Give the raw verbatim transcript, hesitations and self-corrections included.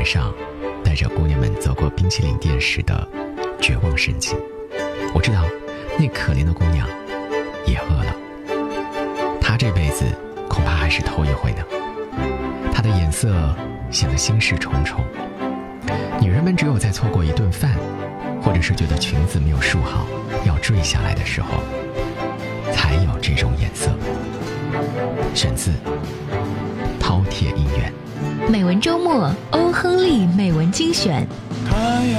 上带着姑娘们走过冰淇淋店时的绝望神情。我知道那可怜的姑娘也饿了，她这辈子恐怕还是头一回呢。她的眼色显得心事重重。女人们只有在错过一顿饭，或者是觉得裙子没有束好要坠下来的时候，才有这种眼色。选自饕餮姻缘。 美文周末，欧亨利美文精选。